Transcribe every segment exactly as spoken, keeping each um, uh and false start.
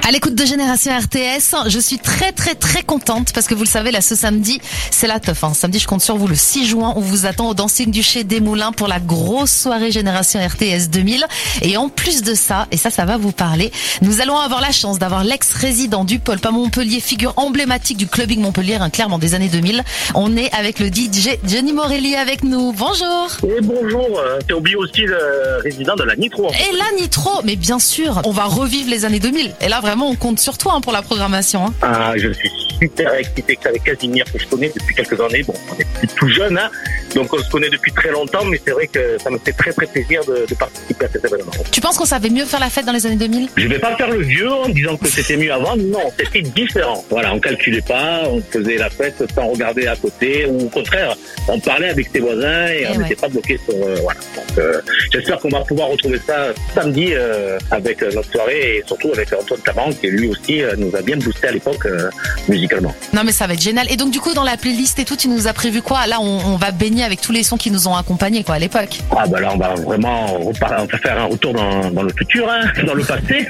À l'écoute de Génération R T S, je suis très très très contente parce que vous le savez, là ce samedi, c'est la teuf. Hein. Samedi, je compte sur vous le six juin. On vous attend au Dancing du Chez des Moulins pour la grosse soirée Génération R T S deux mille. Et en plus de ça, et ça, ça va vous parler, nous allons avoir la chance d'avoir l'ex-résident du Pulp à Montpellier, figure emblématique du clubbing Montpellier, hein, clairement des années deux mille. On est avec le D J Johnny Morelli avec nous. Bonjour. Et bonjour, euh, t'as oublié aussi le résident de la Nitro. Et la Nitro, mais bien sûr, on va revivre les années deux mille. Et là, vraiment, on compte sur toi hein, pour la programmation. Hein. Ah, je suis super excité avec Casimir, que je connais depuis quelques années. Bon, on est plus tout jeune, hein, donc on se connaît depuis très longtemps, mais c'est vrai que ça me fait très très plaisir de, de participer à cet événement. Tu penses qu'on savait mieux faire la fête dans les années deux mille? Je vais pas faire le vieux en disant que c'était mieux avant. Non, c'était différent. Voilà, on calculait pas, on faisait la fête sans regarder à côté, ou au contraire, on parlait avec ses voisins et, et on n'était ouais. pas bloqué sur. Euh, voilà. Donc, euh, j'espère qu'on va pouvoir retrouver ça samedi euh, avec euh, notre soirée et surtout avec Antoine Taban qui lui aussi euh, nous a bien boosté à l'époque euh, musicalement. Non mais ça va être génial. Et donc du coup dans la playlist et tout, tu nous as prévu quoi? Là on, on va baigner avec tous les sons qui nous ont accompagnés quoi à l'époque. Ah bah là on va vraiment repart... on va faire un retour dans, dans le futur, hein, dans le passé.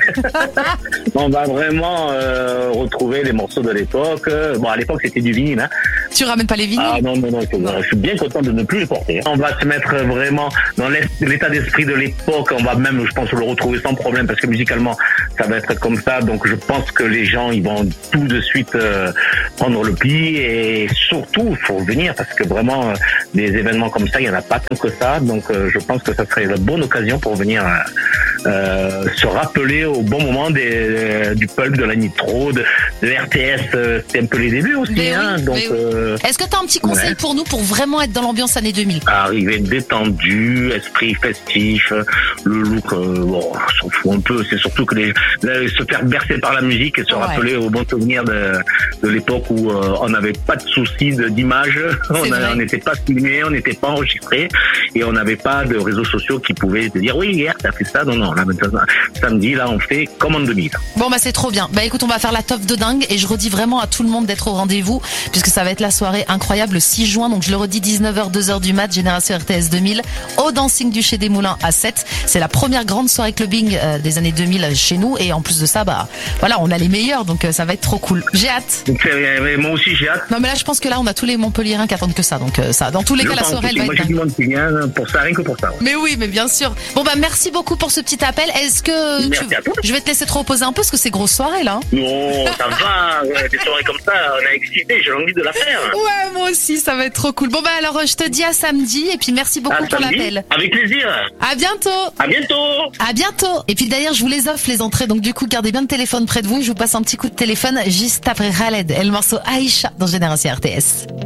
On va vraiment euh, retrouver les morceaux de l'époque. Bon à l'époque c'était du vinyle. Hein. Tu ramènes pas les vinyles? Ah non non non, non. Je suis bien content de ne plus les porter. On va se mettre vraiment dans l'état d'esprit de l'époque. On va même, je pense, le retrouver sans problème parce que musicalement ça va être comme ça. Donc je pense que les gens ils vont tout de suite euh, prendre le pli et surtout il faut venir parce que vraiment euh, des événements comme ça il y en a pas tant que ça. Donc euh, je pense que ça serait la bonne occasion pour venir euh, euh, se rappeler au bon moment des, euh, du Pulp, de la Nitro, de, de R T S. Euh, c'était un peu les débuts aussi. Mais hein, oui, donc oui. Euh, est-ce que tu as un petit conseil ouais. pour nous pour vraiment être dans l'ambiance années deux mille? Arriver détendu, esprit festif, le look, euh, bon, on s'en fout un peu. C'est surtout que les, les, se faire bercer par la musique et se ouais. rappeler au bon souvenir de, de l'époque où euh, on n'avait pas de soucis de, d'image, on n'était pas filmé, on n'était pas enregistré et on n'avait pas de réseaux sociaux qui pouvaient te dire oui hier t'as fait ça, non non là maintenant samedi là on fait comme en deux mille. Bon bah c'est trop bien. Bah écoute on va faire la teuf de dingue et je redis vraiment à tout le monde d'être au rendez-vous puisque ça va être la soirée incroyable le six juin, donc je le redis dix-neuf heures deux heures du mat, Génération R T S deux mille au Dancing du Chez des Moulins à sept. C'est la première grande soirée clubbing euh, des années deux mille chez nous et en plus de ça bah voilà on a les meilleurs donc euh, ça va être trop cool. J'ai hâte. Okay, moi aussi j'ai hâte. Non mais là je pense que là on a tous les Montpelliérains qui attendent que ça donc euh, ça dans tous les je cas la soirée elle va moi, être dingue. Moi j'ai du monde qui vient pour ça rien que pour ça. Ouais. Mais oui mais bien sûr. Bon bah merci beaucoup pour ce petit appel. Est-ce que merci tu... à toi. Je vais te laisser te reposer un peu parce que c'est grosse soirée là. Hein. Non ça va ouais, des soirées comme ça on a excité j'ai envie de la faire. Ouais moi aussi ça va être trop cool. Bon bah alors je te dis à samedi et puis merci beaucoup à pour samedi. l'appel. Avec plaisir. À bientôt. À bientôt. À bientôt. Et puis d'ailleurs je vous les offre les entrées donc du coup gardez bien le téléphone près de vous. Je vous passe un petit coup de téléphone juste après Khaled et le morceau Aïcha dans Génération R T S.